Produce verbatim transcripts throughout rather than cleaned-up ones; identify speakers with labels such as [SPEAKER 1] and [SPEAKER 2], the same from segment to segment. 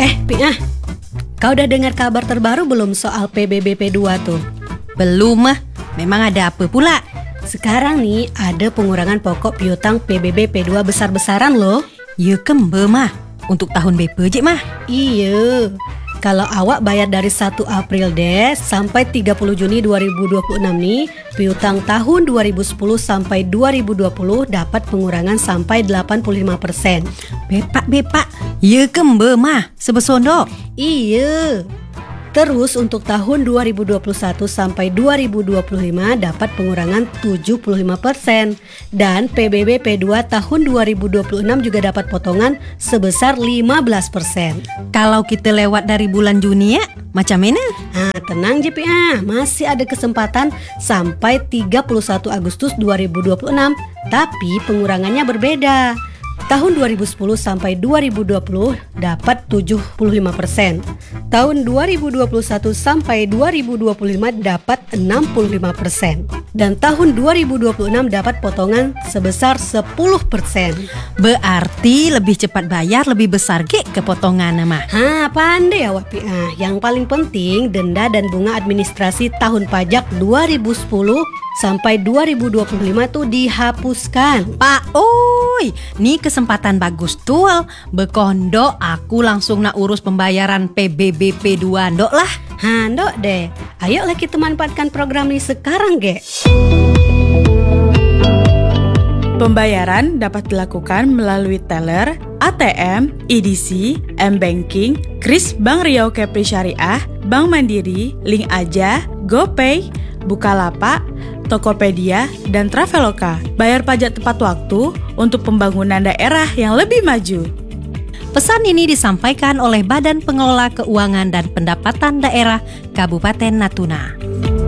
[SPEAKER 1] Eh, Pina, kau udah dengar kabar terbaru belum soal P B B P dua tuh?
[SPEAKER 2] Belum mah, memang ada apa pula?
[SPEAKER 1] Sekarang nih ada pengurangan pokok piutang P B B P dua besar-besaran loh.
[SPEAKER 2] Ya kembe mah, untuk tahun B P je mah.
[SPEAKER 1] Iya, kalau awak bayar dari satu April deh sampai tiga puluh Juni dua ribu dua puluh enam nih, piutang tahun dua ribu sepuluh sampai dua ribu dua puluh dapat pengurangan sampai delapan puluh lima persen.
[SPEAKER 2] Bepak-bepak, ya kembe mah, sebesondo.
[SPEAKER 1] Iya. Terus untuk tahun dua ribu dua puluh satu sampai dua ribu dua puluh lima dapat pengurangan tujuh puluh lima persen. Dan P B B P dua tahun dua ribu dua puluh enam juga dapat potongan sebesar lima belas persen.
[SPEAKER 2] Kalau kita lewat dari bulan Juni ya, macam mana?
[SPEAKER 1] Nah, tenang J P A, masih ada kesempatan sampai tiga puluh satu Agustus dua ribu dua puluh enam. Tapi pengurangannya berbeda. Tahun dua ribu sepuluh sampai dua ribu dua puluh dapat tujuh puluh lima persen. Tahun dua ribu dua puluh satu sampai dua ribu dua puluh lima dapat enam puluh lima persen. Dan tahun dua ribu dua puluh enam dapat potongan sebesar sepuluh persen.
[SPEAKER 2] Berarti lebih cepat bayar, lebih besar ge kepotongan mah.
[SPEAKER 1] Hah, pandai awak Pi. Ah, yang paling penting denda dan bunga administrasi tahun pajak dua ribu sepuluh sampai dua ribu dua puluh lima tuh dihapuskan.
[SPEAKER 2] Pak, oi, nih kesempatan bagus tuh. Bekondo aku langsung nak urus pembayaran P B B P dua ndok lah.
[SPEAKER 1] Ha, ndok deh. Ayolah kita manfaatkan program ini sekarang, ge.
[SPEAKER 3] Pembayaran dapat dilakukan melalui teller, A T M, E D C, M-Banking, Kris Bank Riau Kepri Syariah, Bank Mandiri, Link Aja, GoPay, Bukalapak, Tokopedia, dan Traveloka. Bayar pajak tepat waktu untuk pembangunan daerah yang lebih maju.
[SPEAKER 2] Pesan ini disampaikan oleh Badan Pengelola Keuangan dan Pendapatan Daerah Kabupaten Natuna.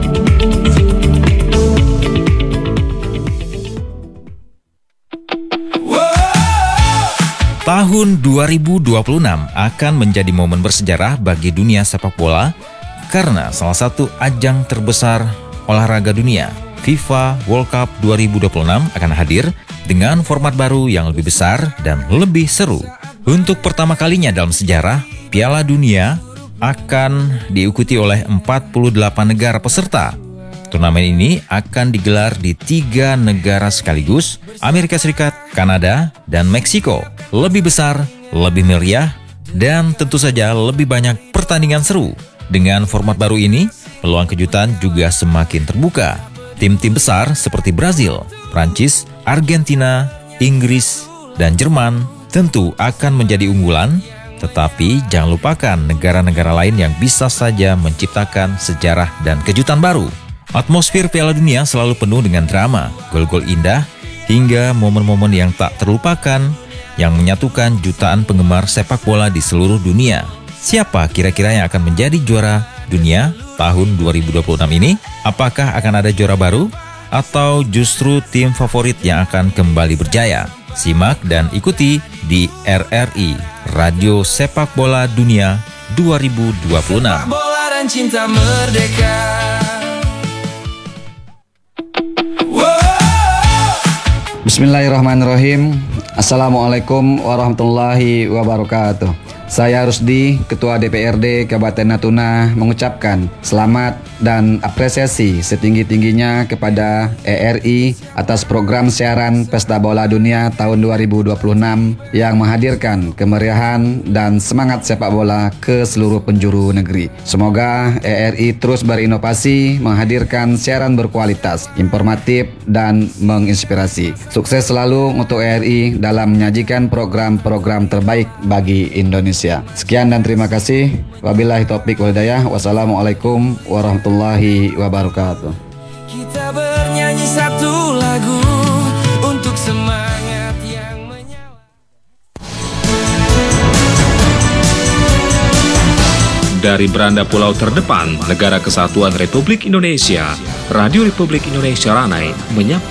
[SPEAKER 4] Tahun dua ribu dua puluh enam akan menjadi momen bersejarah bagi dunia sepak bola karena salah satu ajang terbesar olahraga dunia, FIFA World Cup dua ribu dua puluh enam akan hadir dengan format baru yang lebih besar dan lebih seru. Untuk pertama kalinya dalam sejarah, Piala Dunia akan diikuti oleh empat puluh delapan negara peserta. Turnamen ini akan digelar di tiga negara sekaligus, Amerika Serikat, Kanada, dan Meksiko. Lebih besar, lebih meriah, dan tentu saja lebih banyak pertandingan seru. Dengan format baru ini, peluang kejutan juga semakin terbuka. Tim-tim besar seperti Brazil, Prancis, Argentina, Inggris, dan Jerman tentu akan menjadi unggulan, tetapi jangan lupakan negara-negara lain yang bisa saja menciptakan sejarah dan kejutan baru. Atmosfer Piala Dunia selalu penuh dengan drama, gol-gol indah, hingga momen-momen yang tak terlupakan yang menyatukan jutaan penggemar sepak bola di seluruh dunia. Siapa kira-kira yang akan menjadi juara dunia tahun dua ribu dua puluh enam ini? Apakah akan ada juara baru? Atau justru tim favorit yang akan kembali berjaya? Simak dan ikuti di R R I, Radio Sepak Bola Dunia dua ribu dua puluh enam.
[SPEAKER 5] Sepak bola dan cinta merdeka.
[SPEAKER 6] Bismillahirrahmanirrahim. Assalamualaikum warahmatullahi wabarakatuh. Saya Rusdi, Ketua D P R D Kabupaten Natuna, mengucapkan selamat dan apresiasi setinggi-tingginya kepada E R I atas program siaran Pesta Bola Dunia tahun dua ribu dua puluh enam yang menghadirkan kemeriahan dan semangat sepak bola ke seluruh penjuru negeri. Semoga E R I terus berinovasi, menghadirkan siaran berkualitas, informatif, dan menginspirasi. Sukses selalu untuk E R I dalam menyajikan program-program terbaik bagi Indonesia. Sekian dan terima kasih. Wabillahi taufik wal hidayah. Wassalamualaikum warahmatullahi wabarakatuh.
[SPEAKER 5] Kita bernyanyi satu lagu untuk semangat yang menyala.
[SPEAKER 7] Dari beranda pulau terdepan, Negara Kesatuan Republik Indonesia, Radio Republik Indonesia Ranai menyapa